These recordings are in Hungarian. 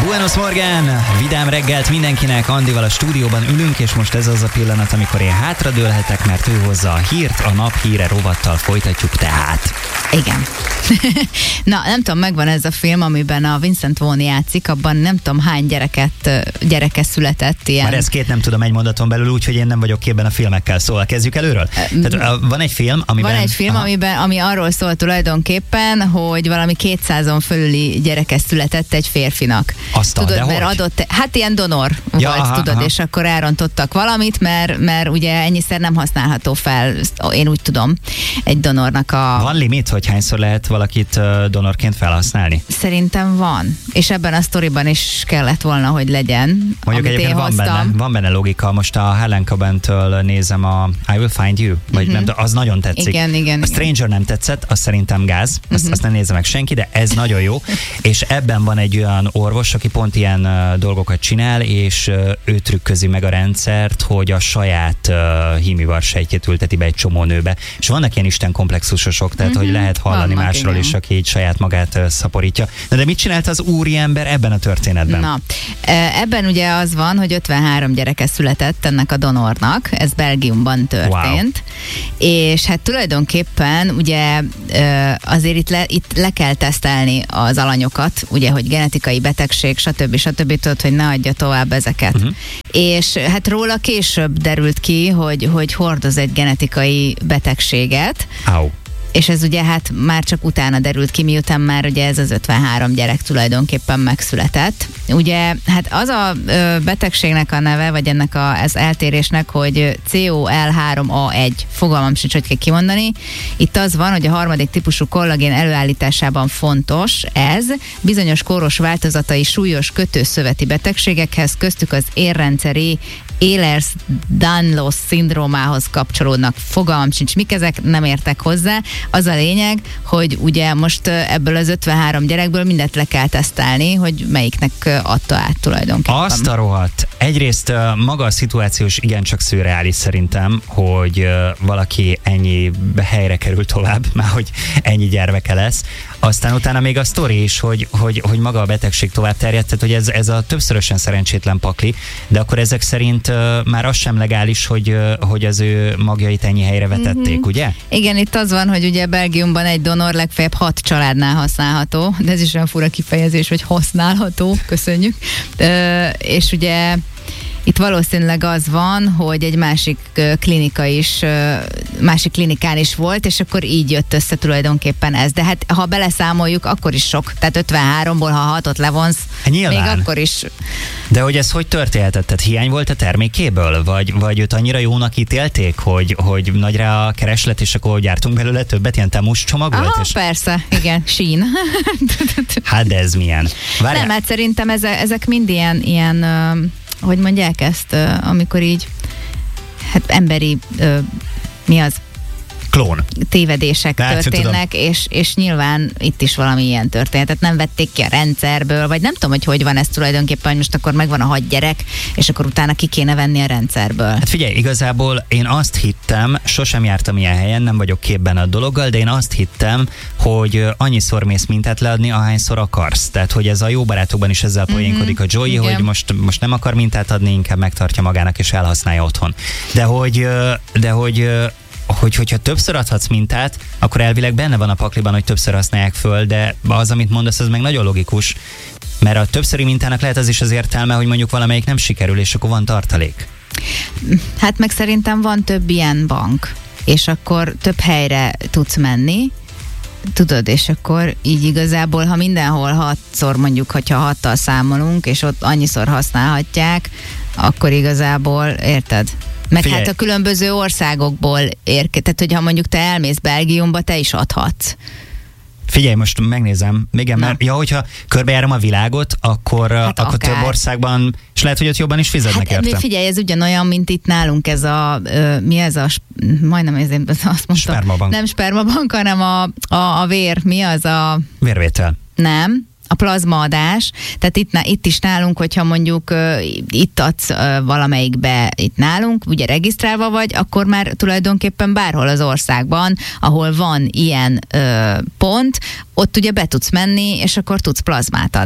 Buenos Morgan! Vidám reggelt mindenkinek, Andival a stúdióban ülünk, és most ez az a pillanat, amikor én hátradőlhetek, mert ő hozza a hírt, a nap híre rovattal folytatjuk tehát. Igen. Na, nem tudom, megvan ez a film, amiben a Vincent Vaughn játszik, abban nem tudom hány gyereke született ilyen. Már ez két nem tudom egy mondaton belül, úgyhogy én nem vagyok képben a filmekkel, szóval kezdjük előről. Tehát van egy film, amiben... Van egy film, ami arról szól tulajdonképpen, hogy valami 200-on fölüli gyereke született egy férfinak. Aztán, tudod, de mert hogy? adott, hát ilyen donor volt, tudod, és akkor elrontottak valamit, mert ugye ennyiszer nem használható fel, én úgy tudom, egy donornak a... Van limit, hogy hányszor lehet valakit donorként felhasználni? Szerintem van. És ebben a sztoriban is kellett volna, hogy legyen. Mondjuk egyébként van benne logika. Most a Helen Coben-től nézem a I Will Find You, vagy nem, az nagyon tetszik. Igen. A Stranger nem tetszett, az szerintem gáz, azt nem nézze meg senki, de ez nagyon jó. És ebben van egy olyan orvos, aki pont ilyen dolgokat csinál, és ő trükközi meg a rendszert, hogy a saját hímivarsejtjét ülteti be egy csomó nőbe. És vannak ilyen istenkomplexusosok, tehát hogy lehet hallani másról is, aki így saját magát szaporítja. De mit csinált az úriember ebben a történetben? Na, ebben ugye az van, hogy 53 gyereke született ennek a donornak, ez Belgiumban történt, és hát tulajdonképpen ugye azért itt le kell tesztelni az alanyokat, ugye, hogy genetikai betegség, stb. Tudod, hogy ne adja tovább ezeket. És hát róla később derült ki, hogy hordoz egy genetikai betegséget. És ez ugye hát már csak utána derült ki, miután már ugye ez az 53 gyerek tulajdonképpen megszületett. Ugye hát az a betegségnek a neve, vagy ennek az eltérésnek, hogy COL3A1, fogalmam sincs, hogy kell kimondani. Itt az van, hogy a harmadik típusú kollagén előállításában fontos ez, bizonyos kóros változatai súlyos kötőszöveti betegségekhez, köztük az érrendszeri Ehlers-Danlos szindrómához kapcsolódnak. Fogalmam sincs, mik ezek, nem értek hozzá. Az a lényeg, hogy ugye most ebből az 53 gyerekből mindent le kell tesztelni, hogy melyiknek adta át tulajdonképpen. Azt a rohadt. Egyrészt maga a szituáció is igencsak szürreális szerintem, hogy valaki ennyi helyre kerül tovább, már hogy ennyi gyermeke lesz. Aztán utána még a sztori is, hogy maga a betegség tovább terjedt, tehát hogy ez a többszörösen szerencsétlen pakli, de akkor ezek szerint már az sem legális, hogy az ő magjait ennyi helyre vetették, ugye? Igen, itt az van, hogy ugye Belgiumban egy donor legfeljebb 6 családnál használható, de ez is olyan fura kifejezés, hogy használható, köszönjük. És ugye itt valószínűleg az van, hogy egy másik klinikán is volt, és akkor így jött össze tulajdonképpen ez. De hát ha beleszámoljuk, akkor is sok. Tehát 53-ból, ha 6-ot levonsz, még akkor is. De hogy ez hogy történhetett? Tehát hiány volt a termékéből? Vagy őt annyira jónak ítélték, hogy nagy rá a kereslet, és akkor gyártunk belőle többet, ilyen temus csomag volt? És... persze, igen, sín. Hát de ez milyen? Nem, hát szerintem ezek mind ilyen hogy mondják ezt, amikor így hát emberi mi az? Klón. Tévedések történnek, és nyilván itt is valami ilyen történt. Tehát nem vették ki a rendszerből, vagy nem tudom, hogy van ez tulajdonképpen, hogy most akkor megvan a 6 gyerek, és akkor utána ki kéne venni a rendszerből. Hát figyelj, igazából én azt hittem, sosem jártam ilyen helyen, nem vagyok képben a dologgal, de én azt hittem, hogy annyiszor mész mintát leadni, ahányszor akarsz. Tehát, hogy ez a Jó barátokban is ezzel poénkodik a Joey, hogy most nem akar mintát adni, inkább megtartja magának és elhasználja otthon. De hogyha többször adhatsz mintát, akkor elvileg benne van a pakliban, hogy többször használják föl, de az, amit mondasz, az meg nagyon logikus, mert a többszöri mintának lehet az is az értelme, hogy mondjuk valamelyik nem sikerül, és akkor van tartalék. Hát meg szerintem van több ilyen bank, és akkor több helyre tudsz menni, tudod, és akkor így igazából, ha mindenhol 6-szor mondjuk, hogyha 6-tal számolunk, és ott annyiszor használhatják, akkor igazából, érted? Meg figyelj. Hát a különböző országokból tehát hogyha mondjuk te elmész Belgiumba, te is adhatsz. Figyelj, most megnézem. Igen, mert hogyha körbejárom a világot, akkor több országban, és lehet, hogy ott jobban is fizetnek érte. Figyelj, ez ugyanolyan, mint itt nálunk ez a, mi ez a, majdnem ezért azt mondtam. Spermabank. Nem spermabank, hanem a vér, mi az a... Vérvétel. Nem. A plazmaadás, tehát itt is nálunk, hogyha mondjuk itt adsz valamelyikbe itt nálunk, ugye regisztrálva vagy, akkor már tulajdonképpen bárhol az országban, ahol van ilyen pont, ott ugye be tudsz menni, és akkor tudsz plazmát adni.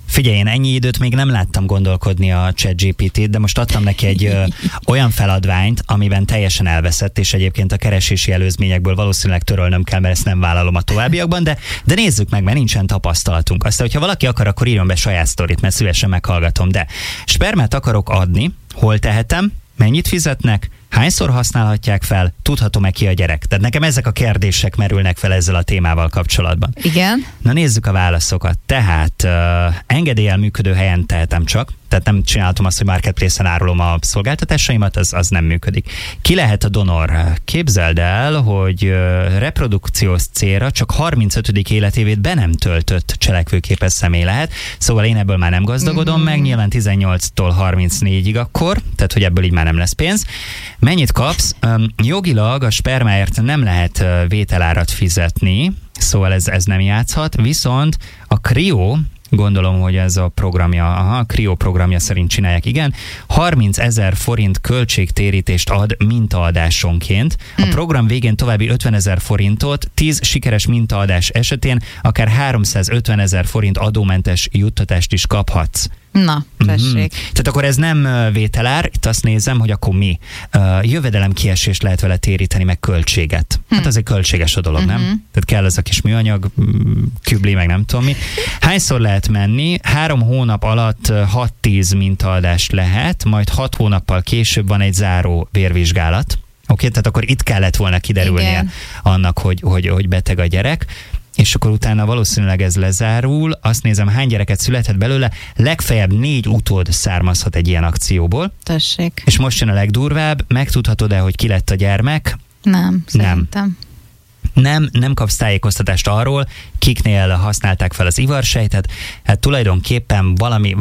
Figyelj, én ennyi időt még nem láttam gondolkodni a ChatGPT-t, de most adtam neki egy olyan feladványt, amiben teljesen elveszett, és egyébként a keresési előzményekből valószínűleg törölnöm kell, mert ezt nem vállalom a továbbiakban, de nézzük meg, mert nincsen tapasztalatunk. Aztán, hogyha valaki akar, akkor írjon be saját sztorit, mert szívesen meghallgatom. De spermát akarok adni, hol tehetem, mennyit fizetnek, hányszor használhatják fel, tudhatom-e ki a gyerek? Tehát nekem ezek a kérdések merülnek fel ezzel a témával kapcsolatban. Igen. Na nézzük a válaszokat. Tehát engedéllyel működő helyen tehetem csak, tehát nem csináltam azt, hogy marketplace-en árulom a szolgáltatásaimat, az nem működik. Ki lehet a donor? Képzeld el, hogy reprodukciós célra csak 35. életévét be nem töltött cselekvőképes személy lehet, szóval én ebből már nem gazdagodom meg, nyilván 18-tól 34-ig akkor, tehát hogy ebből így már nem lesz pénz. Mennyit kapsz? Jogilag a spermáért nem lehet vételárat fizetni, szóval ez nem játszhat, viszont a Cryo, gondolom, hogy ez a programja, a Cryo programja szerint csinálják, igen, 30 000 forint költségtérítést ad mintaadásonként. A program végén további 50 000 forintot, 10 sikeres mintaadás esetén akár 350 000 forint adómentes juttatást is kaphatsz. Na, tessék. Tehát akkor ez nem vételár, itt azt nézem, hogy akkor mi? Jövedelemkiesést lehet vele téríteni, meg költséget. Hát azért költséges a dolog, nem? Tehát kell ez a kis műanyag, kübli, meg nem tudom mi. Hányszor lehet menni? 3 hónap alatt 6-10 mintaadást lehet, majd 6 hónappal később van egy záró vérvizsgálat. Oké, tehát akkor itt kellett volna kiderülnie annak, hogy beteg a gyerek. És akkor utána valószínűleg ez lezárul. Azt nézem, hány gyereket születhet belőle, legfeljebb 4 utód származhat egy ilyen akcióból. Tessék. És most jön a legdurvább, megtudhatod-e, hogy ki lett a gyermek? Nem, szerintem. Nem kapsz tájékoztatást arról, kiknél használták fel az ivarsejtet, hát tulajdonképpen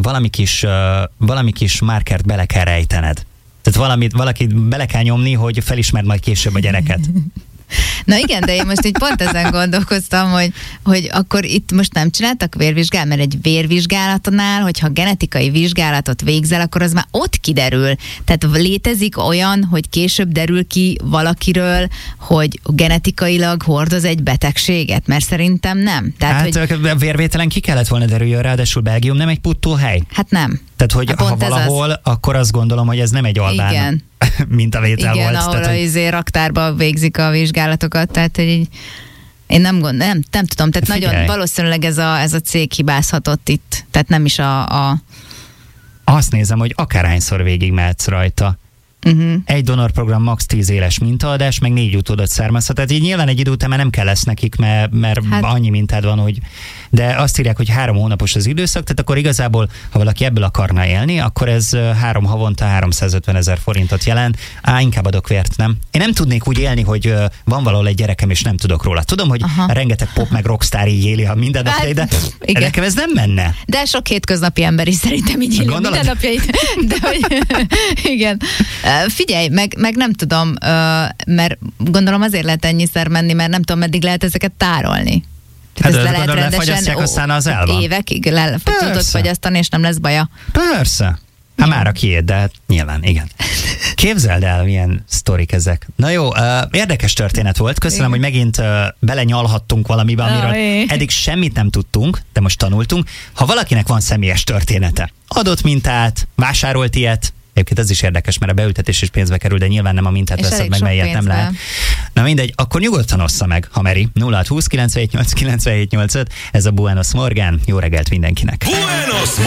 valami kis márkert bele kell rejtened. Tehát valakit bele kell nyomni, hogy felismerd majd később a gyereket. Na igen, de én most így pont ezen gondolkoztam, hogy akkor itt most nem csináltak vérvizsgálat, mert egy vérvizsgálatnál, hogyha genetikai vizsgálatot végzel, akkor az már ott kiderül. Tehát létezik olyan, hogy később derül ki valakiről, hogy genetikailag hordoz egy betegséget, mert szerintem nem. Tehát, hát hogy... a vérvételen ki kellett volna derüljön, ráadásul Belgium nem egy puttóhely. Hát nem. Tehát, hogy ha valahol, akkor azt gondolom, hogy ez nem egy albán mintavétel volt. Igen, ahol a raktárba végzik a vizsgálatokat, tehát hogy így, én nem tudom, tehát nagyon valószínűleg ez a cég hibázhatott itt, tehát nem is Azt nézem, hogy akárhányszor végigmehetsz rajta. Egy donorprogram max 10 éles mintaadás, meg 4 utódot származhat. Tehát így nyilván egy idő után már nem kell lesz nekik, mert hát annyi mintád van, hogy... De azt írják, hogy 3 hónapos az időszak, tehát akkor igazából, ha valaki ebből akarna élni, akkor ez 3 havonta 350 000 forintot jelent. Inkább adok vért, nem? Én nem tudnék úgy élni, hogy van valahol egy gyerekem, és nem tudok róla. Tudom, hogy rengeteg pop meg rockstar így éli a mindennapjait, de nekem ez nem menne. De sok hétköznapi ember is szerintem így éli a mindennapjait. De hogy, igen. Figyelj, meg nem tudom, mert gondolom azért lehet ennyiszer menni, mert nem tudom, meddig lehet ezeket tárolni. Hát ezt lehet rendesen aztán az el van. Évekig tudod fogyasztani, és nem lesz baja. Persze. Hát már a kiét, de hát nyilván, igen. Képzeld el, milyen sztorik ezek. Na jó, érdekes történet volt. Köszönöm, hogy megint belenyalhattunk valamibe, amiről eddig semmit nem tudtunk, de most tanultunk. Ha valakinek van személyes története, adott mintát, vásárolt ilyet, egyébként ez is érdekes, mert a beültetés is pénzbe kerül, de nyilván nem a mintát veszed meg, melyet nem lehet. Na mindegy, akkor nyugodtan ossza meg, ha meri. 0620 978 978 5, ez a Buenos Morgan. Jó reggelt mindenkinek! Buenos